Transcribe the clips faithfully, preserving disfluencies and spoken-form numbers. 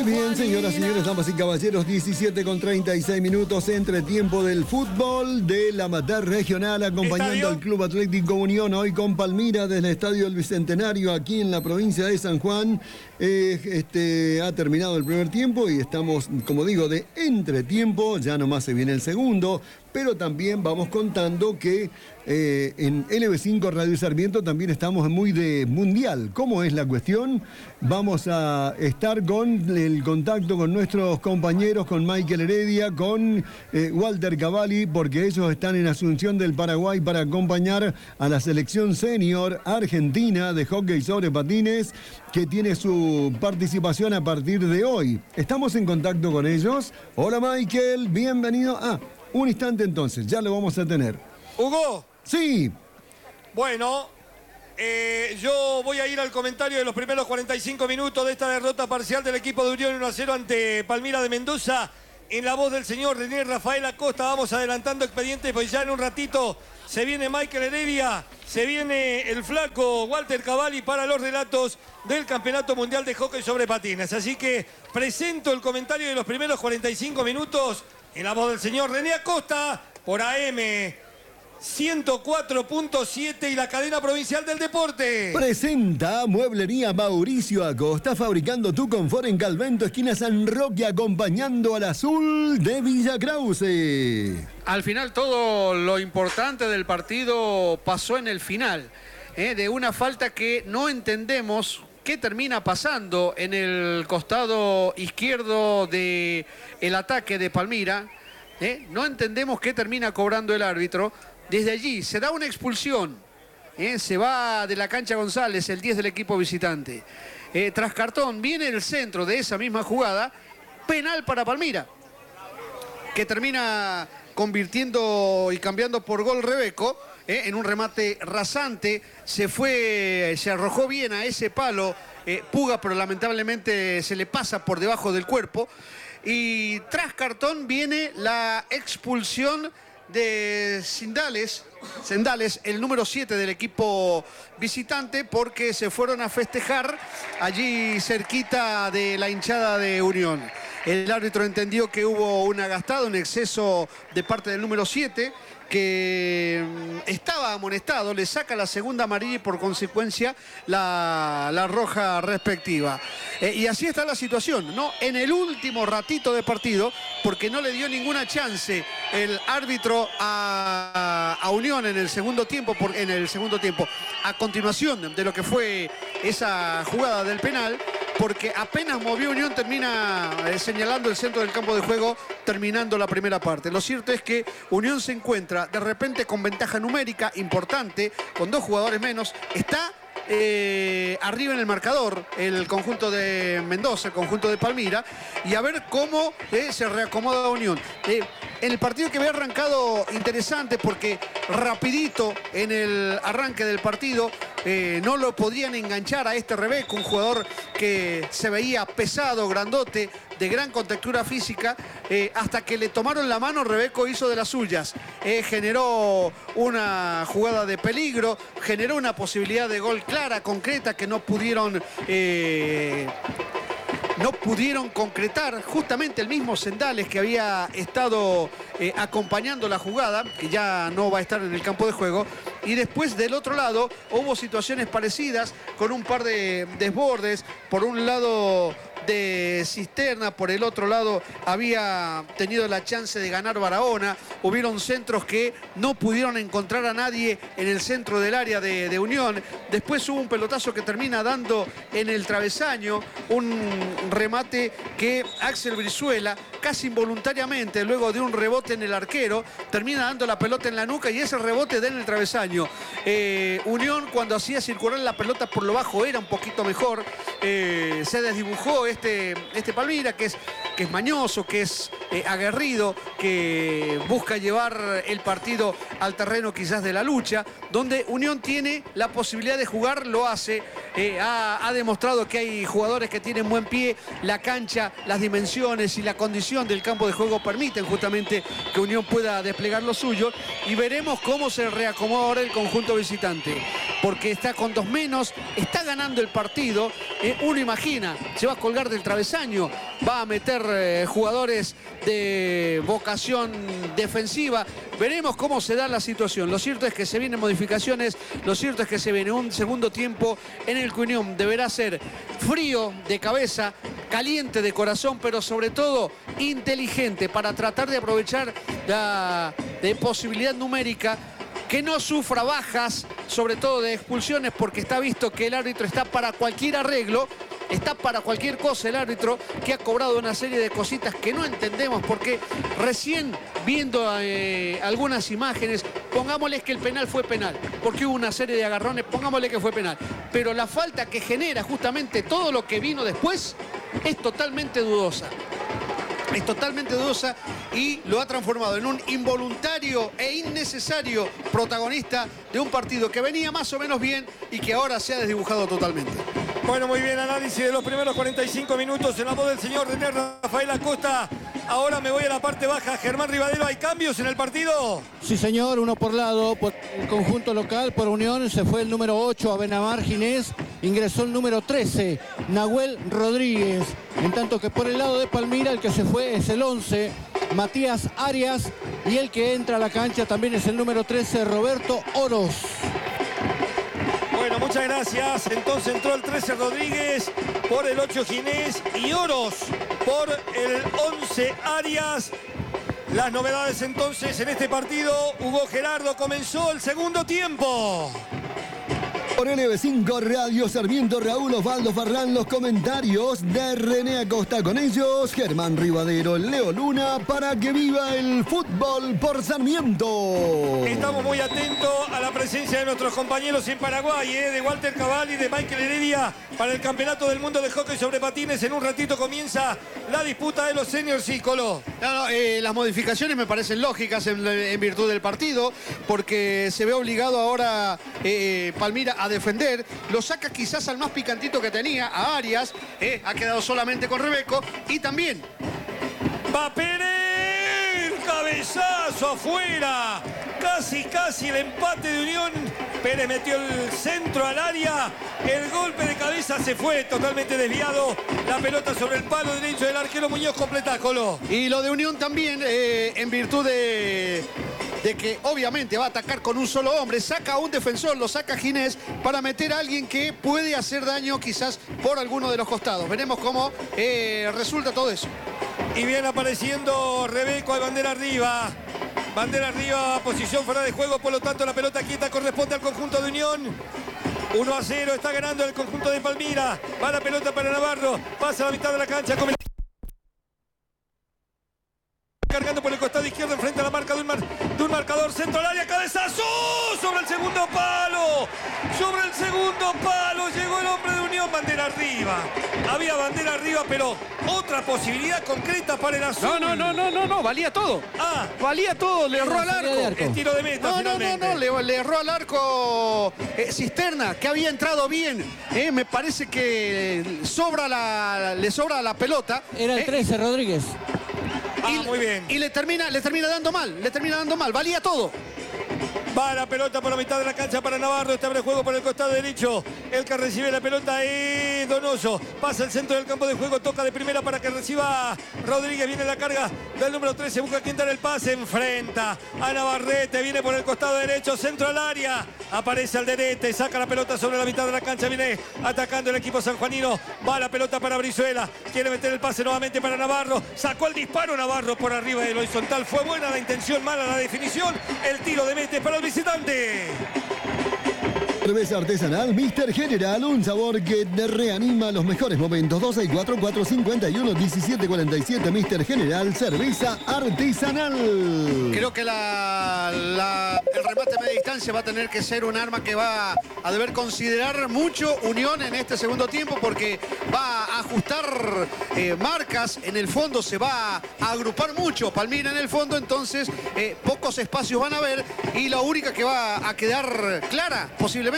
bien, señoras y señores, damas y caballeros, diecisiete con treinta y seis minutos, entre tiempo del fútbol de la Amateur Regional, acompañando ¿Estadio? al Club Atlético Unión hoy con Palmira desde el Estadio del Bicentenario aquí en la provincia de San Juan. Eh, este, ha terminado el primer tiempo y estamos, como digo, de entretiempo, ya nomás se viene el segundo, pero también vamos contando que eh, en L B cinco Radio Sarmiento también estamos muy de mundial. ¿Cómo es la cuestión? Vamos a estar con el contacto con nuestros compañeros, con Michael Heredia, con eh, Walter Cavalli, porque ellos están en Asunción del Paraguay para acompañar a la selección senior argentina de hockey sobre patines, que tiene su participación a partir de hoy. Estamos en contacto con ellos. Hola Michael, bienvenido. Ah, un instante entonces, ya lo vamos a tener. Hugo. Sí. Bueno, eh, yo voy a ir al comentario de los primeros cuarenta y cinco minutos de esta derrota parcial del equipo de Unión uno a cero ante Palmira de Mendoza. En la voz del señor René Rafael Acosta vamos adelantando expedientes, pues ya en un ratito se viene Michael Heredia, se viene el flaco Walter Cavalli para los relatos del Campeonato Mundial de Hockey sobre Patines. Así que presento el comentario de los primeros cuarenta y cinco minutos en la voz del señor René Acosta por A M ciento cuatro punto siete y la cadena provincial del deporte. Presenta Mueblería Mauricio Acosta, fabricando tu confort en Calvento, esquina San Roque, acompañando al azul de Villa Krause. Al final todo lo importante del partido pasó en el final, ¿eh? de una falta que no entendemos qué termina pasando en el costado izquierdo del ataque de Palmira. ¿eh? No entendemos qué termina cobrando el árbitro. Desde allí se da una expulsión, ¿eh? se va de la cancha González, el diez del equipo visitante. Eh, tras cartón viene el centro de esa misma jugada, penal para Palmira, que termina convirtiendo y cambiando por gol Rebeco, ¿eh? en un remate rasante. Se fue, se arrojó bien a ese palo eh, Puga, pero lamentablemente se le pasa por debajo del cuerpo. Y tras cartón viene la expulsión de Sindales, Sendales, el número siete del equipo visitante, porque se fueron a festejar allí cerquita de la hinchada de Unión. El árbitro entendió que hubo una gastada, un exceso de parte del número siete, que estaba amonestado, le saca la segunda amarilla y por consecuencia la, la roja respectiva. Eh, y así está la situación, ¿no? En el último ratito de partido, porque no le dio ninguna chance el árbitro a, a Unión en el segundo tiempo, por, en el segundo tiempo, a continuación de lo que fue esa jugada del penal, porque apenas movió Unión, termina eh, señalando el centro del campo de juego, terminando la primera parte. Lo cierto es que Unión se encuentra de repente con ventaja numérica importante, con dos jugadores menos, está eh, arriba en el marcador el conjunto de Mendoza, el conjunto de Palmira, y a ver cómo eh, se reacomoda Unión. Eh, en el partido que había arrancado interesante, porque rapidito en el arranque del partido eh, no lo podían enganchar a este Rebeco, un jugador que se veía pesado, grandote, de gran contextura física, eh, hasta que le tomaron la mano. Rebeco hizo de las suyas, eh, generó una jugada de peligro, generó una posibilidad de gol clara, concreta, que no pudieron eh, no pudieron concretar. Justamente el mismo Sendales, que había estado eh, acompañando la jugada, que ya no va a estar en el campo de juego. Y después del otro lado hubo situaciones parecidas, con un par de desbordes. Por un lado de Cisterna, por el otro lado había tenido la chance de ganar Barahona. Hubieron centros que no pudieron encontrar a nadie en el centro del área de, de Unión. Después hubo un pelotazo que termina dando en el travesaño, un remate que Axel Brizuela, casi involuntariamente, luego de un rebote en el arquero, termina dando la pelota en la nuca, y ese rebote da en el travesaño. Eh, Unión, cuando hacía circular la pelota por lo bajo, era un poquito mejor. Eh, se desdibujó este, este Palmira, que es, que es mañoso, que es eh, aguerrido, que busca llevar el partido al terreno quizás de la lucha. Donde Unión tiene la posibilidad de jugar, lo hace. Eh, ha, ha demostrado que hay jugadores que tienen buen pie. La cancha, las dimensiones y la condición del campo de juego permiten justamente que Unión pueda desplegar lo suyo. Y veremos cómo se reacomoda ahora el conjunto visitante. porque está con dos menos, está ganando el partido. Eh, uno imagina, se va a colgar del travesaño, va a meter eh, jugadores de vocación defensiva. Veremos cómo se da la situación. Lo cierto es que se vienen modificaciones, lo cierto es que se viene un segundo tiempo en el que Unión deberá ser frío de cabeza, caliente de corazón, pero sobre todo inteligente para tratar de aprovechar la de posibilidad numérica, que no sufra bajas, sobre todo de expulsiones, porque está visto que el árbitro está para cualquier arreglo, está para cualquier cosa el árbitro, que ha cobrado una serie de cositas que no entendemos, porque recién viendo eh, algunas imágenes, pongámosles que el penal fue penal, porque hubo una serie de agarrones, pongámosle que fue penal, pero la falta que genera justamente todo lo que vino después es totalmente dudosa. Es totalmente dudosa y lo ha transformado en un involuntario e innecesario protagonista de un partido que venía más o menos bien y que ahora se ha desdibujado totalmente. Bueno, muy bien, análisis de los primeros cuarenta y cinco minutos en la voz del señor René Rafael Acosta. Ahora me voy a la parte baja. Germán Rivadero, ¿hay cambios en el partido? Sí, señor, uno por lado, por el conjunto local, por Unión, se fue el número ocho, Abenamar Ginés, ingresó el número trece, Nahuel Rodríguez. En tanto que por el lado de Palmira, el que se fue es el once, Matías Arias, y el que entra a la cancha también es el número trece, Roberto Oroz. Bueno, muchas gracias. Entonces entró el trece Rodríguez, por el ocho Ginés y Oroz por el once Arias. Las novedades entonces en este partido. Hugo Gerardo, comenzó el segundo tiempo. Por N B cinco Radio Sarmiento, Raúl Osvaldo Farrán, los comentarios de René Acosta. Con ellos, Germán Rivadero, Leo Luna, para que viva el fútbol por Sarmiento. Estamos muy atentos a la presencia de nuestros compañeros en Paraguay, ¿eh? de Walter Cabal y de Michael Heredia, para el Campeonato del Mundo de Hockey sobre Patines. En un ratito comienza la disputa de los seniors y Colo. No, no, eh, las modificaciones me parecen lógicas en, en virtud del partido, porque se ve obligado ahora eh, Palmira a defender, lo saca quizás al más picantito que tenía, a Arias, eh, ha quedado solamente con Rebeco, y también va Pérez, cabezazo afuera, casi casi el empate de Unión. Pérez metió el centro al área, el golpe de cabeza se fue totalmente desviado, la pelota sobre el palo derecho del arquero Muñoz. Completa, Colo. Y lo de Unión también, eh, en virtud de... de que obviamente va a atacar con un solo hombre, saca a un defensor, lo saca Ginés para meter a alguien que puede hacer daño quizás por alguno de los costados. Veremos cómo eh, resulta todo eso. Y viene apareciendo Rebeco, hay bandera arriba. Bandera arriba, posición fuera de juego, por lo tanto la pelota quieta corresponde al conjunto de Unión. uno a cero, está ganando el conjunto de Palmira. Va la pelota para Navarro, pasa a la mitad de la cancha. Cargando por el costado izquierdo, enfrente a la marca de un, mar, de un marcador, centro al área, cabezazo sobre el segundo palo, sobre el segundo palo, llegó el hombre de Unión. Bandera arriba, había bandera arriba, pero otra posibilidad concreta para el azul. No, no, no, no, no, no, valía todo. Ah, valía todo, le erró al arco. Es tiro de meta. No, finalmente. no, no, no, le, le erró al arco eh, Cisterna, que había entrado bien. Eh, me parece que sobra la, le sobra la pelota. Era el eh, trece, Rodríguez. Ah, y, muy bien. Y le termina, le termina dando mal, le termina dando mal, valía todo. Va la pelota por la mitad de la cancha para Navarro. Este abre juego por el costado derecho. El que recibe la pelota es Donoso. Pasa el centro del campo de juego. Toca de primera para que reciba Rodríguez. Viene la carga del número trece. Busca quien dar el pase. Enfrenta a Navarrete. Viene por el costado derecho. Centro al área. Aparece Alderete. Saca la pelota sobre la mitad de la cancha. Viene atacando el equipo sanjuanino. Va la pelota para Brizuela. Quiere meter el pase nuevamente para Navarro. Sacó el disparo Navarro por arriba del horizontal. Fue buena la intención, mala la definición. El tiro de mete para el visitante. Cerveza artesanal míster General, un sabor que te reanima los mejores momentos. dos seis cuatro, cuatro cinco uno, diecisiete cuarenta y siete. míster General, cerveza artesanal. Creo que la, la, el remate a media distancia va a tener que ser un arma que va a deber considerar mucho Unión en este segundo tiempo, porque va a ajustar eh, marcas. En el fondo se va a agrupar mucho Palmira en el fondo, entonces eh, pocos espacios van a haber, y la única que va a quedar clara posiblemente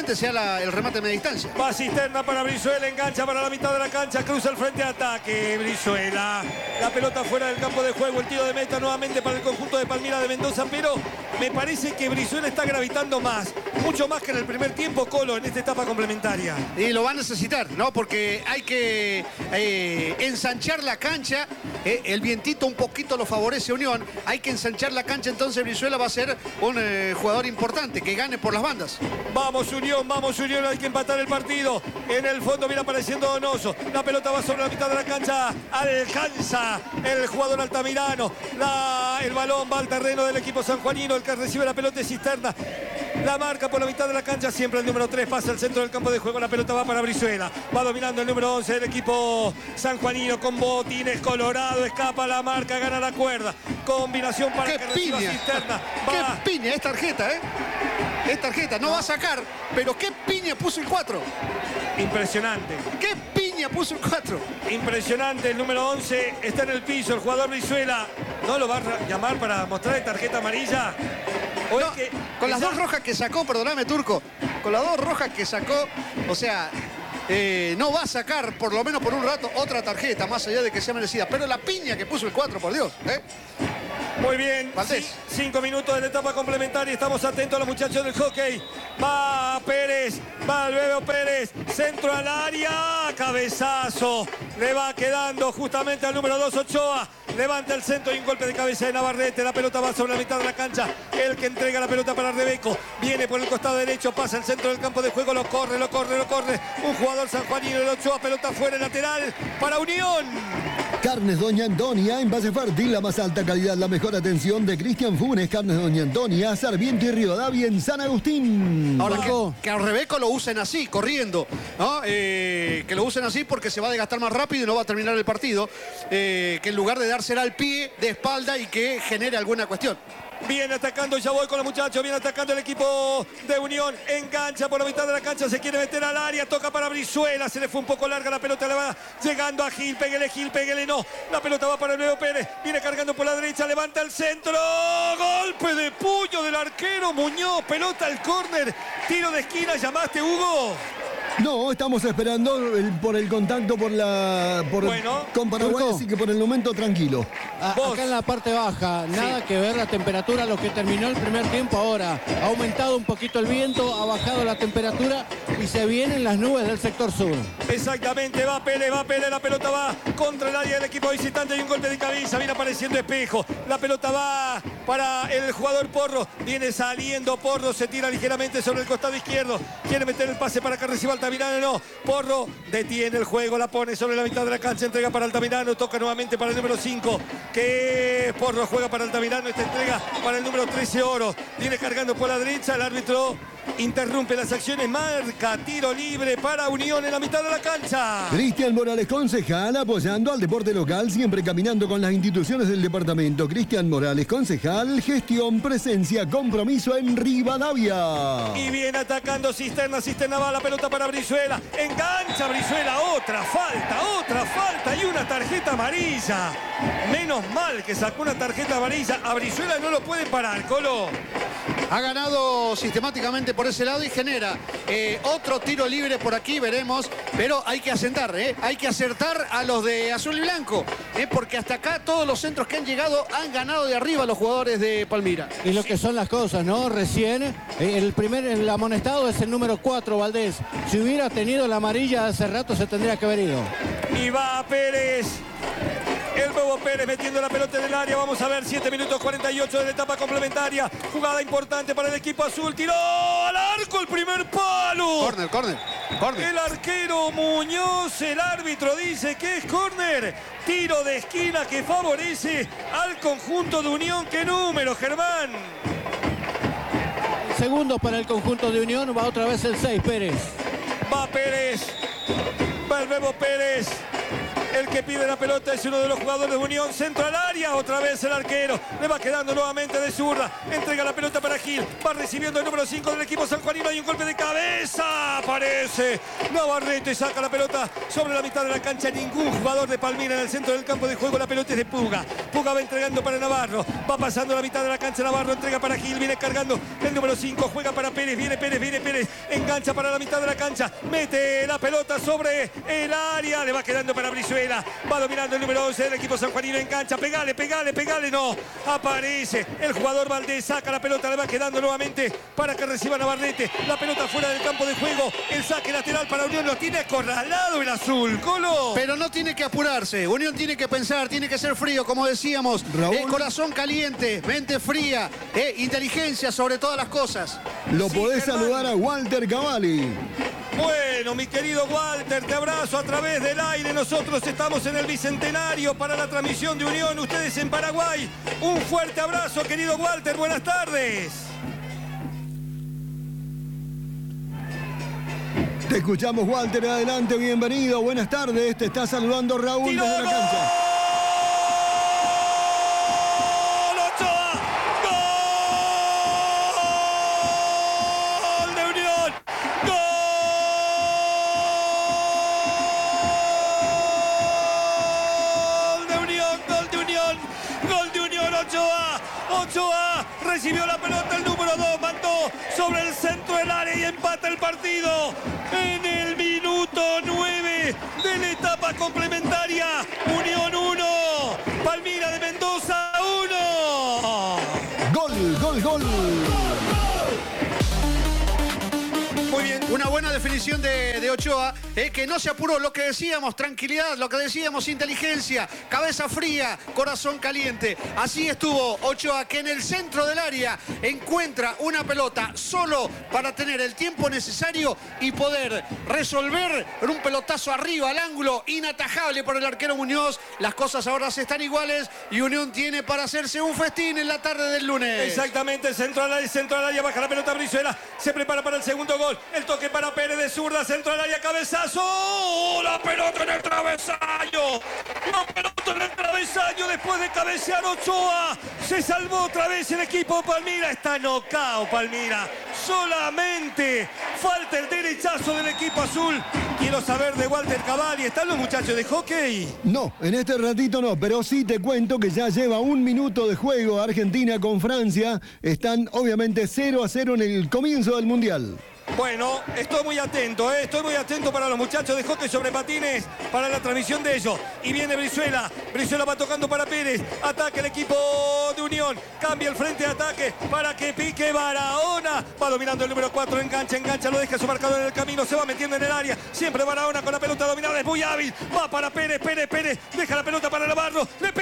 seguramente sea la, el remate de media distancia. Va Cisterna para Brizuela, engancha para la mitad de la cancha, cruza el frente de ataque. Brizuela, la pelota fuera del campo de juego, el tiro de meta nuevamente para el conjunto de Palmira de Mendoza, pero me parece que Brizuela está gravitando más, mucho más que en el primer tiempo, Colo, en esta etapa complementaria. Y lo va a necesitar, ¿no? Porque hay que eh, ensanchar la cancha. Eh, el vientito un poquito lo favorece Unión. Hay que ensanchar la cancha, entonces Brizuela va a ser un eh, jugador importante, que gane por las bandas. Vamos Unión, vamos Unión, hay que empatar el partido. En el fondo viene apareciendo Donoso. La pelota va sobre la mitad de la cancha. Alcanza el jugador altamirano. La, el balón va al terreno del equipo sanjuanino. El que recibe la pelota es Cisterna. La marca por la mitad de la cancha, siempre el número tres pasa al centro del campo de juego. La pelota va para Brizuela. Va dominando el número once del equipo sanjuanino con botines colorado. Escapa la marca, gana la cuerda. Combinación para ¡Qué que reciba piña! Cisterna. ¡Qué Va. piña! Es tarjeta, ¿eh? Es tarjeta, no va a sacar, pero qué piña puso el cuatro. Impresionante. ¡Qué piña puso el cuatro! Impresionante, el número once está en el piso, el jugador Brizuela. ¿No lo va a llamar para mostrarle tarjeta amarilla? ¿O No, es que con las esa- dos rojas que sacó, perdóname, Turco, con las dos rojas que sacó, o sea, eh, no va a sacar, por lo menos por un rato, otra tarjeta, más allá de que sea merecida. Pero la piña que puso el cuatro, por Dios, ¿eh? Muy bien, Valdés. sí, cinco minutos de la etapa complementaria. Estamos atentos a los muchachos del hockey. Va Pérez, va el Bebo Pérez. Centro al área, cabezazo. Le va quedando justamente al número dos Ochoa. Levanta el centro y un golpe de cabeza de Navarrete. La pelota va sobre la mitad de la cancha. El que entrega la pelota para Rebeco. Viene por el costado derecho, pasa el centro del campo de juego. Lo corre, lo corre, lo corre. Un jugador sanjuanino, el Ochoa. Pelota fuera, lateral para Unión. Carnes Doña Antonia, en base fértil, la más alta calidad, la mejor atención de Cristian Funes. Carnes Doña Antonia, Sarmiento y Rivadavia en San Agustín. Ahora que, Turco. que a Rebeco lo usen así, corriendo, ¿no? Eh, que lo usen así porque se va a desgastar más rápido y no va a terminar el partido. Eh, que en lugar de dársela al pie, de espalda y que genere alguna cuestión. Viene atacando, ya voy con los muchachos, viene atacando el equipo de Unión, engancha por la mitad de la cancha, se quiere meter al área, toca para Brizuela, se le fue un poco larga la pelota, le va llegando a Gil, péguele Gil, péguele no, la pelota va para el Leo Pérez, viene cargando por la derecha, levanta el centro, golpe de puño del arquero Muñoz, pelota al córner, tiro de esquina, ¿llamaste, Hugo? No, estamos esperando el- por el contacto por la por, Bueno. con Paraguay, Turco. así que por el momento tranquilo. A- Vos. Acá en la parte baja, nada Sí. que ver la temperatura, lo que terminó el primer tiempo ahora. Ha aumentado un poquito el viento, ha bajado la temperatura y se vienen las nubes del sector sur. Exactamente, va Pérez, va Pérez, la pelota va contra el área del equipo visitante y un golpe de cabeza, viene apareciendo Espejo, la pelota va para el jugador Porro, viene saliendo Porro, se tira ligeramente sobre el costado izquierdo, quiere meter el pase para que reciba Altamirano, no, Porro detiene el juego, la pone sobre la mitad de la cancha, entrega para Altamirano, toca nuevamente para el número cinco, que Porro juega para Altamirano, esta entrega para el número trece Oro, viene cargando por la derecha, el árbitro interrumpe las acciones, marca tiro libre para Unión en la mitad de la cancha. Cristian Morales, concejal, apoyando al deporte local, siempre caminando con las instituciones del departamento. Cristian Morales, concejal, gestión, presencia, compromiso en Rivadavia. Y viene atacando Cisterna, Cisterna va la pelota para Brizuela, engancha Brizuela, otra falta, otra falta y una tarjeta amarilla. Menos mal que sacó una tarjeta amarilla, a Brizuela no lo puede parar, Colo. Ha ganado sistemáticamente por ese lado y genera eh, otro tiro libre por aquí, veremos. Pero hay que asentar, ¿eh? Hay que acertar a los de azul y blanco. ¿eh? Porque hasta acá todos los centros que han llegado han ganado de arriba los jugadores de Palmira. Y lo que son las cosas, ¿no? Recién, eh, el primer el amonestado es el número cuatro, Valdés. Si hubiera tenido la amarilla hace rato se tendría que haber ido. Y va Pérez. El nuevo Pérez metiendo la pelota en el área. Vamos a ver, siete minutos cuarenta y ocho de la etapa complementaria. Jugada importante para el equipo azul. Tiró al arco el primer palo. Corner, corner, corner. El arquero Muñoz, el árbitro dice que es córner. Tiro de esquina que favorece al conjunto de Unión. ¿Qué número, Germán? Segundos para el conjunto de Unión, va otra vez el seis, Pérez. Va Pérez. Va el Bebo Pérez. El que pide la pelota es uno de los jugadores de Unión. Centro al área, otra vez el arquero. Le va quedando nuevamente de zurda. Entrega la pelota para Gil. Va recibiendo el número cinco del equipo sanjuanino. Hay un golpe de cabeza. Aparece Navarrete. Saca la pelota sobre la mitad de la cancha. Ningún jugador de Palmira en el centro del campo de juego. La pelota es de Puga. Puga va entregando para Navarro. Va pasando la mitad de la cancha. Navarro entrega para Gil. Viene cargando el número cinco. Juega para Pérez. Viene Pérez. Viene Pérez. Engancha para la mitad de la cancha. Mete la pelota sobre el área. Le va quedando para Brizuela. Va dominando el número once del equipo sanjuanino. Engancha. Pegale, pegale, pegale. No. Aparece el jugador Valdés. Saca la pelota. Le va quedando nuevamente para que reciba Navarrete. La pelota fuera del campo de juego. El saque lateral para Unión. Lo tiene acorralado el azul. Colo. Pero no tiene que apurarse. Unión tiene que pensar. Tiene que ser frío, como decíamos. Eh, corazón caliente. Mente fría. Eh, inteligencia sobre todas las cosas. Lo Sí, podés Germán. saludar a Walter Cavalli. Bueno, mi querido Walter, te abrazo a través del aire. Nosotros estamos en el Bicentenario para la transmisión de Unión. Ustedes en Paraguay. Un fuerte abrazo, querido Walter. Buenas tardes. Te escuchamos, Walter. Adelante, bienvenido. Buenas tardes. Te está saludando Raúl ¡Tiro desde de la cancha. gol! ¡Ochoa! ¡Gol de Unión! ¡Gol de Unión! ¡Gol de Unión! ¡Gol de Unión! ¡Ochoa! Ochoa recibió la pelota, el número dos, mandó sobre el centro del área y empata el partido en el minuto nueve de la etapa complementaria. Unión uno, Palmira de Mendoza uno. Gol, gol, gol. Muy bien. Una buena definición de, de Ochoa, eh, que no se apuró, lo que decíamos, tranquilidad, lo que decíamos, inteligencia, cabeza fría, corazón caliente. Así estuvo Ochoa, que en el centro del área encuentra una pelota solo para tener el tiempo necesario y poder resolver en un pelotazo arriba al ángulo, inatajable por el arquero Muñoz. Las cosas ahora se están iguales y Unión tiene para hacerse un festín en la tarde del lunes. Exactamente, centro al área, centro al área, baja la pelota Brizuela, se prepara para el segundo gol. El toque para Pérez de zurda, centro al área, cabezazo. ¡Oh! La pelota en el travesaño. La pelota en el travesaño después de cabecear Ochoa. Se salvó otra vez el equipo Palmira. Está nocao Palmira. Solamente falta el derechazo del equipo azul. Quiero saber de Walter Cavalli. ¿Están los muchachos de hockey? No, en este ratito no, pero sí te cuento que ya lleva un minuto de juego Argentina con Francia. Están obviamente cero a cero en el comienzo del Mundial. Bueno, estoy muy atento, ¿eh? estoy muy atento para los muchachos de hockey sobre patines, para la transmisión de ellos. Y viene Brizuela, Brizuela va tocando para Pérez, ataque el equipo de Unión, cambia el frente de ataque para que pique Barahona, va dominando el número cuatro, engancha, engancha, lo deja su marcador en el camino, se va metiendo en el área, siempre Barahona con la pelota dominada, es muy hábil, va para Pérez, Pérez, Pérez, deja la pelota para Navarro, le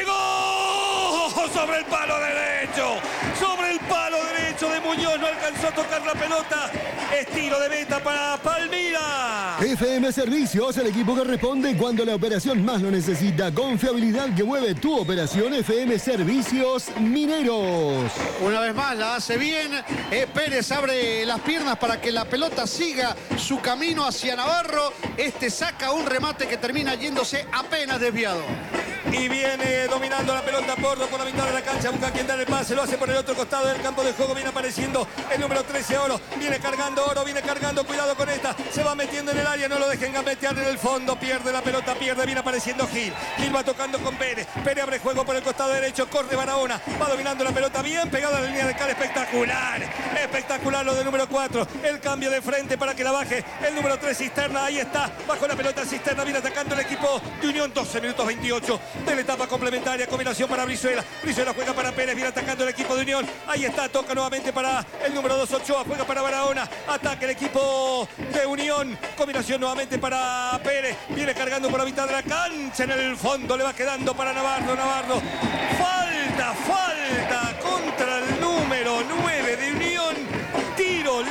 pegó sobre el palo derecho, sobre el palo derecho de Muñoz, no alcanzó a tocar la pelota. Tiro de meta para Palmira. F M Servicios, el equipo que responde cuando la operación más lo necesita. Confiabilidad que mueve tu operación. F M Servicios Mineros. Una vez más la hace bien. Eh, Pérez abre las piernas para que la pelota siga su camino hacia Navarro. Este saca un remate que termina yéndose apenas desviado. Y viene dominando la pelota Porro por la mitad de la cancha. Busca quien dar el pase. Lo hace por el otro costado del campo de juego. Viene apareciendo el número trece, Oro. Viene cargando Oro. Viene cargando. Cuidado con esta. Se va metiendo en el área. No lo dejen gambetear en el fondo. Pierde la pelota. Pierde. Viene apareciendo Gil. Gil va tocando con Pérez. Pérez abre juego por el costado derecho. Corre Barahona. Va dominando la pelota. Bien pegada a la línea de cara. Espectacular. Espectacular lo del número cuatro. El cambio de frente para que la baje el número tres, Cisterna. Ahí está. Bajo la pelota Cisterna. Viene atacando el equipo de Unión. doce minutos veintiocho de la etapa complementaria. Combinación para Brizuela. Brizuela juega para Pérez. Viene atacando el equipo de Unión. Ahí está. Toca nuevamente para el número dos, Ochoa. Juega para Barahona. Ataca el equipo de Unión. Combinación nuevamente para Pérez. Viene cargando por la mitad de la cancha. En el fondo le va quedando para Navarro. Navarro. Falta, falta contra el número nueve de Unión. Tiro libre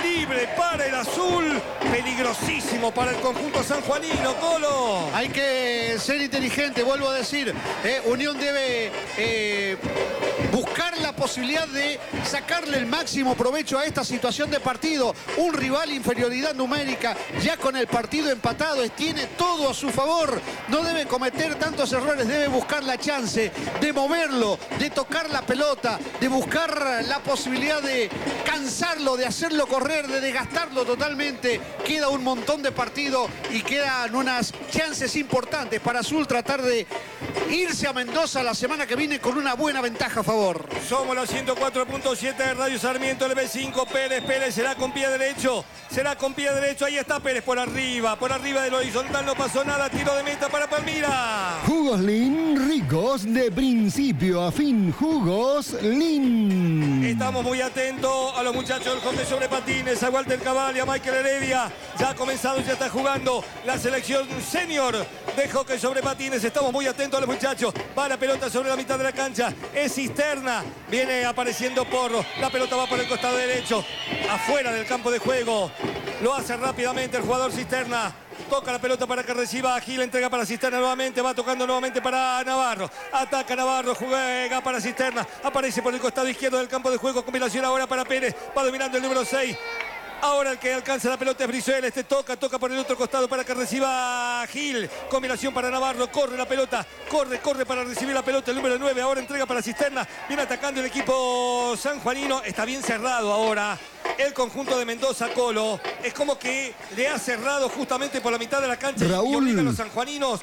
para el azul. Peligrosísimo para el conjunto sanjuanino, Colo. Hay que ser inteligente, vuelvo a decir. Eh, Unión debe eh, buscar la posibilidad de sacarle el máximo provecho a esta situación de partido. Un rival inferioridad numérica, ya con el partido empatado, tiene todo a su favor. No debe cometer tantos errores, debe buscar la chance de moverlo, de tocar la pelota, de buscar la posibilidad de cansarlo, de hacerlo correr, de desgastarlo totalmente. Queda un montón de partido y quedan unas chances importantes para Azul tratar de irse a Mendoza la semana que viene con una buena ventaja a favor. Somos los ciento cuatro punto siete de Radio Sarmiento, el B cinco, Pérez, Pérez será con pie derecho, será con pie derecho, ahí está Pérez por arriba, por arriba del horizontal, no pasó nada, tiro de meta para Palmira. Jugos Lin, ricos de principio a fin, Jugos Lin. Estamos muy atentos a los muchachos del hockey sobre patines, a Walter Cavalli, a Michael Heredia, ya ha comenzado, ya está jugando la selección senior de hockey sobre patines, estamos muy atentos a los muchachos, va la pelota sobre la mitad de la cancha, es Cisterna, viene apareciendo Porro, la pelota va por el costado derecho, afuera del campo de juego, lo hace rápidamente el jugador Cisterna. Toca la pelota para que reciba a Gil, entrega para Cisterna nuevamente, va tocando nuevamente para Navarro. Ataca Navarro, juega para Cisterna, aparece por el costado izquierdo del campo de juego, combinación ahora para Pérez, va dominando el número seis. Ahora el que alcanza la pelota es Brizuela, este toca, toca por el otro costado para que reciba Gil. Combinación para Navarro, corre la pelota, corre, corre para recibir la pelota el número nueve. Ahora entrega para Cisterna, viene atacando el equipo sanjuanino, está bien cerrado ahora. El conjunto de Mendoza, Colo, es como que le ha cerrado justamente por la mitad de la cancha. Raúl. Y obliga a los sanjuaninos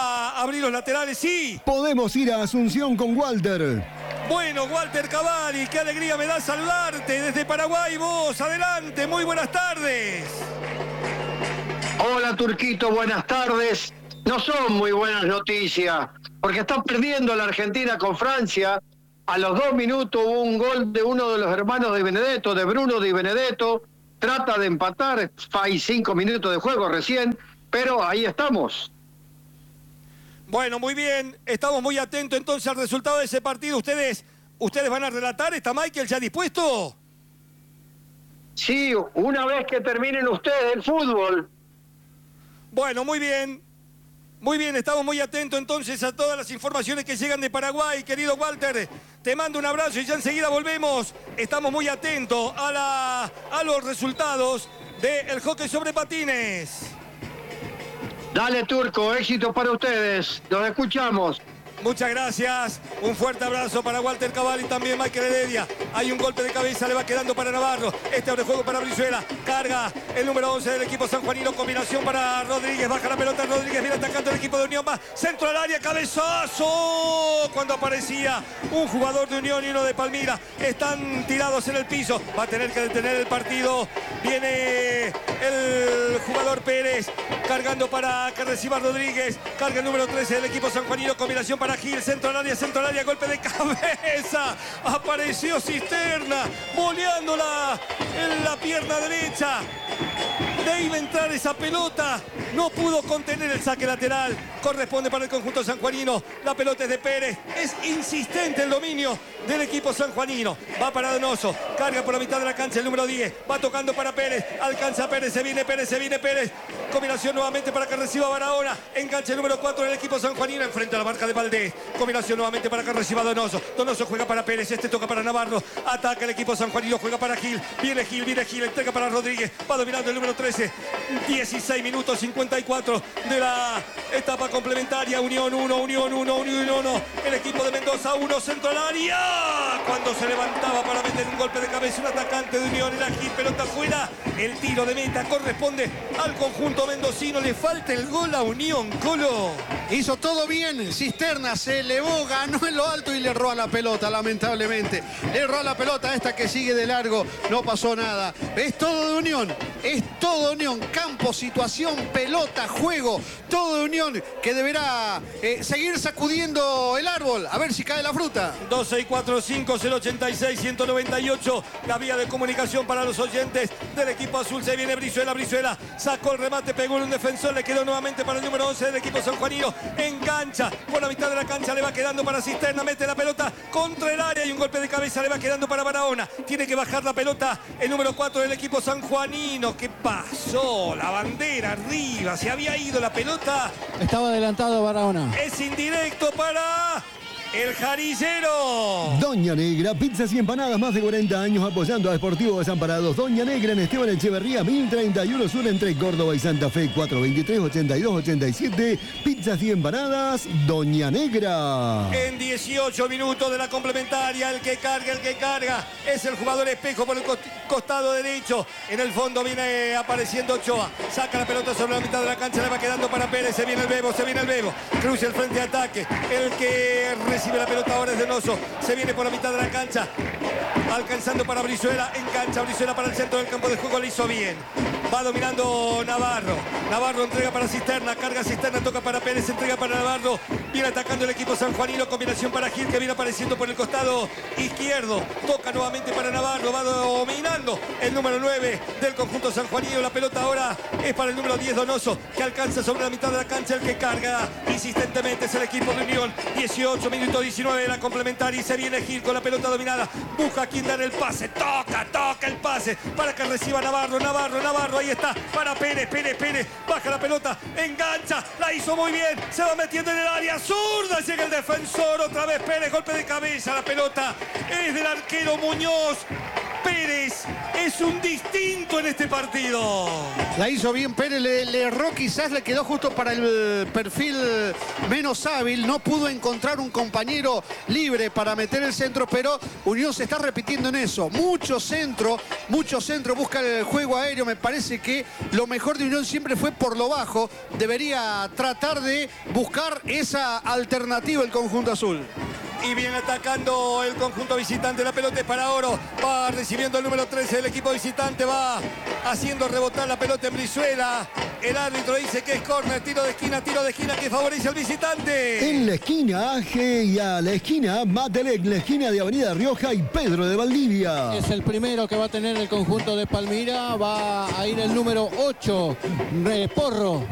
a abrir los laterales, sí. Podemos ir a Asunción con Walter. Bueno, Walter Cavalli, qué alegría me da saludarte desde Paraguay. Vos, adelante, muy buenas tardes. Hola, Turquito, buenas tardes. No son muy buenas noticias, porque está perdiendo la Argentina con Francia. A los dos minutos hubo un gol de uno de los hermanos de Benedetto, de Bruno Di Benedetto. Trata de empatar, hay cinco minutos de juego recién, pero ahí estamos. Bueno, muy bien, estamos muy atentos entonces al resultado de ese partido. ¿Ustedes, ustedes van a relatar? ¿Está Michael ya dispuesto? Sí, una vez que terminen ustedes el fútbol. Bueno, muy bien. Muy bien, estamos muy atentos entonces a todas las informaciones que llegan de Paraguay, querido Walter. Te mando un abrazo y ya enseguida volvemos. Estamos muy atentos a, la, a los resultados del hockey sobre patines. Dale, Turco, éxito para ustedes. Los escuchamos. Muchas gracias. Un fuerte abrazo para Walter Cavalli y también Michael Heredia. Hay un golpe de cabeza, le va quedando para Navarro. Este abre juego para Brizuela. Carga el número once del equipo sanjuanino. Combinación para Rodríguez. Baja la pelota Rodríguez. Viene atacando el equipo de Unión. Va centro al área. Cabezazo. Cuando aparecía un jugador de Unión y uno de Palmira. Están tirados en el piso. Va a tener que detener el partido. Viene el jugador Pérez. Cargando para que reciba Rodríguez. Carga el número trece del equipo sanjuanino. Combinación para Gil, centro al área, centro al área, golpe de cabeza. Apareció Cisterna, boleándola en la pierna derecha. De iba a entrar esa pelota, no pudo contener el saque lateral. Corresponde para el conjunto sanjuanino. La pelota es de Pérez. Es insistente el dominio del equipo sanjuanino. Va para Donoso, carga por la mitad de la cancha el número diez. Va tocando para Pérez, alcanza Pérez, se viene Pérez, se viene Pérez. Combinación nuevamente para que reciba Barahona. Enganche el número cuatro del equipo sanjuanino enfrente a la marca de Valdés. Combinación nuevamente para que reciba Donoso. Donoso juega para Pérez, este toca para Navarro. Ataca el equipo sanjuanino, juega para Gil. Viene Gil, viene Gil, entrega para Rodríguez. Va dominando el número trece. dieciséis minutos cincuenta y cuatro de la etapa complementaria. Unión uno, Unión uno, Unión uno. El equipo de Mendoza uno, centro al área. Cuando se levantaba para meter un golpe de cabeza un atacante de Unión, era Gil, pelota afuera. El tiro de meta corresponde al conjunto mendocino. Le falta el gol a Unión, Colo. Hizo todo bien, Cisterna se elevó, ganó en lo alto y le erró a la pelota, lamentablemente. Le erró a la pelota, esta que sigue de largo, no pasó nada. Es todo de Unión, es todo de Unión. Campo, situación, pelota, juego, todo de Unión que deberá eh, seguir sacudiendo el árbol. A ver ver si cae la fruta. dos seis cuatro cinco cero ocho seis uno nueve ocho, la vía de comunicación para los oyentes del equipo azul. Se viene Brizuela, Brizuela sacó el remate, pegó en un defensor, le quedó nuevamente para el número once del equipo sanjuanino. Engancha por la mitad de la cancha, le va quedando para Cisterna, mete la pelota contra el área y un golpe de cabeza le va quedando para Barahona. Tiene que bajar la pelota el número cuatro del equipo sanjuanino. ¿Qué pasó? La bandera arriba, se había ido la pelota. Estaba adelantado Barahona. Es indirecto para el jarillero. Doña Negra, pizzas y empanadas, más de cuarenta años apoyando a Deportivo Desamparados. Doña Negra en Esteban Echeverría, mil treinta y uno Sur, entre Córdoba y Santa Fe, cuatro veintitrés ochenta y dos ochenta y siete. Pizzas y empanadas, Doña Negra. En dieciocho minutos de la complementaria, el que carga, el que carga es el jugador Espejo por el costado derecho. En el fondo viene apareciendo Ochoa. Saca la pelota sobre la mitad de la cancha, le va quedando para Pérez. Se viene el Bebo, se viene el Bebo. Cruza el frente de ataque. El que recibe la pelota ahora es Donoso. Se viene por la mitad de la cancha. Alcanzando para Brizuela. Engancha Brizuela para el centro del campo de juego. Le hizo bien. Va dominando Navarro. Navarro entrega para Cisterna. Carga Cisterna. Toca para Pérez. Entrega para Navarro. Viene atacando el equipo sanjuanino. Combinación para Gil, que viene apareciendo por el costado izquierdo. Toca nuevamente para Navarro. Va dominando el número nueve del conjunto sanjuanino. La pelota ahora es para el número diez, Donoso, que alcanza sobre la mitad de la cancha. El que carga insistentemente es el equipo de Unión. dieciocho minutos diecinueve de la complementaria. Y se viene Gil con la pelota dominada. Busca a quien dar el pase. Toca, toca el pase para que reciba Navarro. Navarro, Navarro. Ahí está para Pérez, Pérez, Pérez. Baja la pelota. Engancha. La hizo muy bien. Se va metiendo en el área. Zurda. Llega el defensor. Otra vez Pérez. Golpe de cabeza. La pelota es del arquero Muñoz. Pérez es un distinto en este partido. La hizo bien Pérez, le, le erró, quizás le quedó justo para el perfil menos hábil. No pudo encontrar un compañero libre para meter el centro, pero Unión se está repitiendo en eso. Mucho centro, mucho centro, busca el juego aéreo. Me parece que lo mejor de Unión siempre fue por lo bajo. Debería tratar de buscar esa alternativa el conjunto azul. Y viene atacando el conjunto visitante. La pelota es para Oro. Va recibiendo el número trece del equipo visitante. Va haciendo rebotar la pelota en Brizuela. El árbitro dice que es córner. Tiro de esquina, tiro de esquina que favorece al visitante. En la esquina Aje y a la esquina Matelec, la esquina de Avenida Rioja y Pedro de Valdivia. Es el primero que va a tener el conjunto de Palmira. Va a ir el número ocho, Porro.